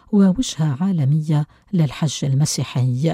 ووجهة عالمية للحج المسيحي.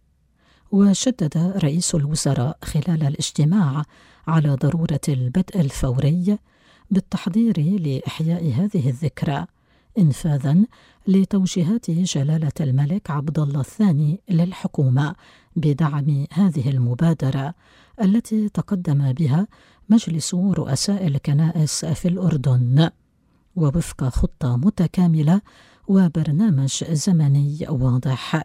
وشدد رئيس الوزراء خلال الاجتماع على ضرورة البدء الفوري بالتحضير لإحياء هذه الذكرى إنفاذاً لتوجيهات جلالة الملك عبد الله الثاني للحكومة بدعم هذه المبادرة التي تقدم بها مجلس رؤساء الكنائس في الأردن، ووفق خطة متكاملة وبرنامج زمني واضح.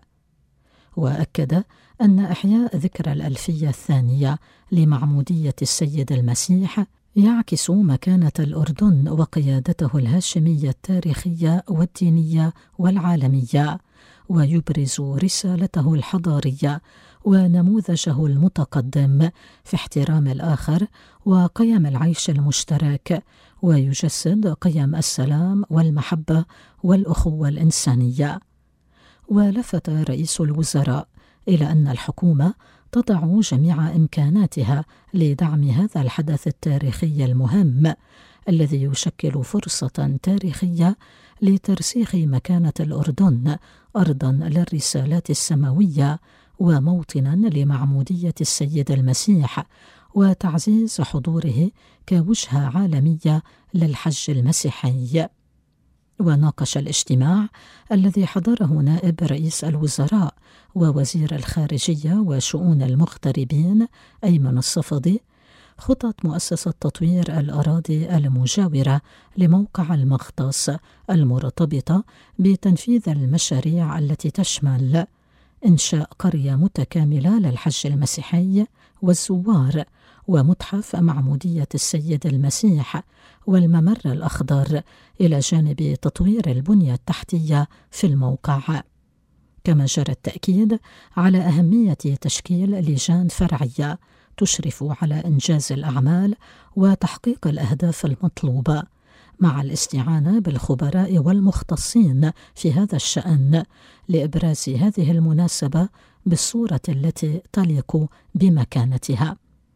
وأكد أن إحياء ذكرى الألفية الثانية لمعمودية السيد المسيح يعكس مكانة الأردن وقيادته الهاشمية التاريخية والدينية والعالمية، ويبرز رسالته الحضارية ونموذجه المتقدم في احترام الآخر وقيم العيش المشترك، ويجسد قيم السلام والمحبة والأخوة الإنسانية. ولفت رئيس الوزراء إلى أن الحكومة تضع جميع إمكاناتها لدعم هذا الحدث التاريخي المهم الذي يشكل فرصة تاريخية لترسيخ مكانة الأردن أرضاً للرسالات السماوية وموطناً لمعمودية السيد المسيح، وتعزيز حضوره كوجهة عالمية للحج المسيحي. وناقش الاجتماع الذي حضره نائب رئيس الوزراء ووزير الخارجية وشؤون المغتربين أيمن الصفدي خطط مؤسسة تطوير الأراضي المجاورة لموقع المغطس المرتبطة بتنفيذ المشاريع التي تشمل إنشاء قرية متكاملة للحج المسيحي والزوار، ومتحف معمودية السيد المسيح، والممر الأخضر، إلى جانب تطوير البنية التحتية في الموقع. كما جرى التأكيد على أهمية تشكيل لجان فرعية تشرف على إنجاز الأعمال وتحقيق الأهداف المطلوبة، مع الاستعانة بالخبراء والمختصين في هذا الشأن لإبراز هذه المناسبة بالصورة التي تليق بمكانتها.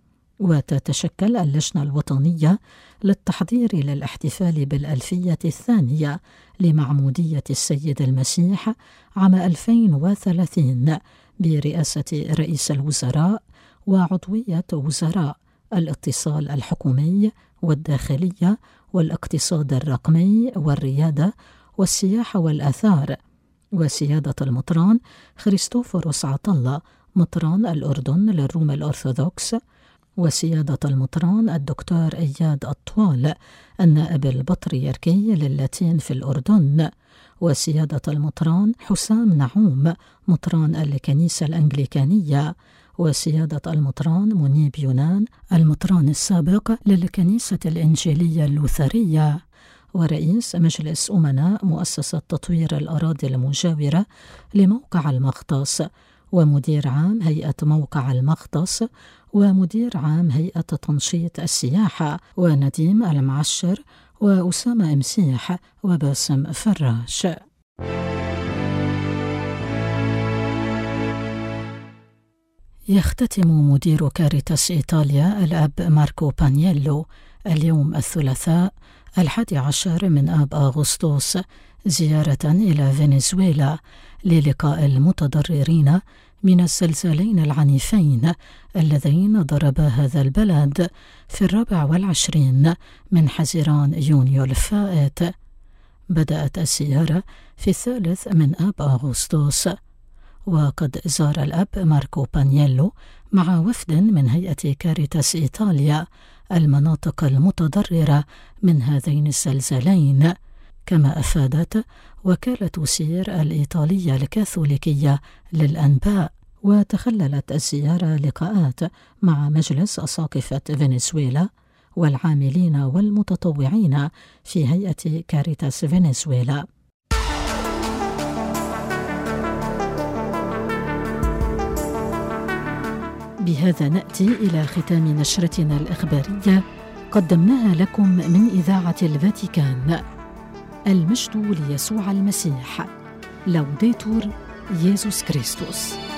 وتتشكل اللجنة الوطنية للتحضير للاحتفال بالألفية الثانية لمعمودية السيد المسيح عام 2030 برئاسة رئيس الوزراء وعضوية وزراء الاتصال الحكومي والداخلية والاقتصاد الرقمي والريادة والسياحة والآثار، وسيادة المطران خريستوفوروس عطلة مطران الأردن للروم الأرثوذكس، وسيادة المطران الدكتور إياد الطوال النائب البطريركي للاتين في الأردن، وسيادة المطران حسام نعوم مطران الكنيسة الأنجليكانية، وسيادة المطران منيب يونان المطران السابق للكنيسة الإنجيلية اللوثرية، ورئيس مجلس أمناء مؤسسة تطوير الأراضي المجاورة لموقع المغطس، ومدير عام هيئة موقع المغطس، ومدير عام هيئة تنشيط السياحة، ونديم المعشر، وأسامة مسيح، وباسم فراش. يختتم مدير كاريتاس إيطاليا الأب ماركو بانييلو اليوم الثلاثاء 11 من آب أغسطس زيارة إلى فنزويلا للقاء المتضررين من الزلزالين العنيفين اللذين ضربا هذا البلد في 24 من حزيران يونيو الفائت. بدأت الزيارة في 3 من آب أغسطس، وقد زار الأب ماركو بانييلو مع وفد من هيئة كاريتاس إيطاليا المناطق المتضررة من هذين الزلزالين، كما أفادت وكالة سير الإيطالية الكاثوليكية للأنباء. وتخللت الزيارة لقاءات مع مجلس أساقفة فنزويلا والعاملين والمتطوعين في هيئة كاريتاس فنزويلا. بهذا نأتي إلى ختام نشرتنا الإخبارية قدمناها لكم من إذاعة الفاتيكان. المجد ليسوع المسيح. لوديتور يسوع كريستوس.